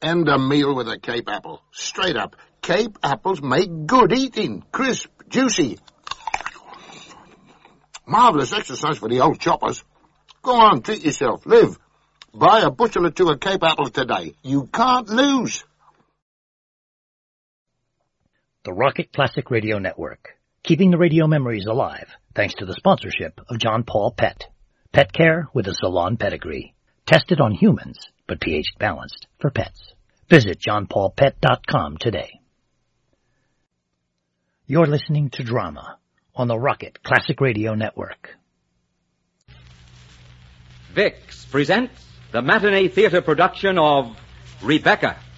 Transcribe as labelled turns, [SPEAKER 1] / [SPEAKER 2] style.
[SPEAKER 1] End a meal with a Cape apple. Straight up. Cape apples make good eating. Crisp, juicy. Marvellous exercise for the old choppers. Go on, treat yourself. Live. Buy a bushel or two of Cape apples today. You can't lose.
[SPEAKER 2] The Rocket Classic Radio Network, keeping the radio memories alive thanks to the sponsorship of John Paul Pet. Pet care with a salon pedigree. Tested on humans, but pH balanced for pets. Visit johnpaulpet.com today. You're listening to Drama on the Rocket Classic Radio Network.
[SPEAKER 3] VIX presents the matinee theater production of Rebecca.